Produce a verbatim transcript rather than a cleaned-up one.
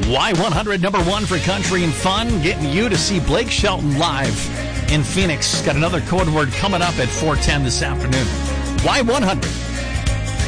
Y one hundred, number one for country and fun, getting you to see Blake Shelton live in Phoenix. Got another code word coming up at four ten this afternoon. Y one hundred.